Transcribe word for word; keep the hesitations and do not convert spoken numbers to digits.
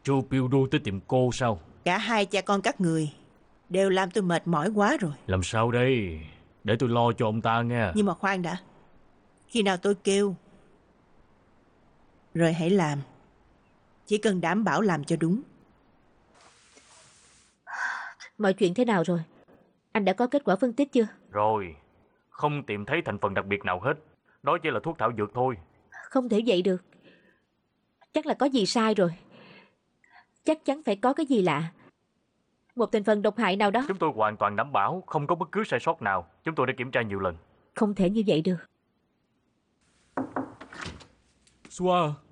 Chu Piu Ru tới tìm cô sao? Cả hai cha con các người đều làm tôi mệt mỏi quá rồi. Làm sao đây? Để tôi lo cho ông ta nghe. Nhưng mà khoan đã. Khi nào tôi kêu rồi hãy làm. Chỉ cần đảm bảo làm cho đúng. Mọi chuyện thế nào rồi? Anh đã có kết quả phân tích chưa? Rồi, không tìm thấy thành phần đặc biệt nào hết. Đó chỉ là thuốc thảo dược thôi. Không thể vậy được. Chắc là có gì sai rồi. Chắc chắn phải có cái gì lạ. Một thành phần độc hại nào đó. Chúng tôi hoàn toàn đảm bảo không có bất cứ sai sót nào. Chúng tôi đã kiểm tra nhiều lần. Không thể như vậy được. Sua,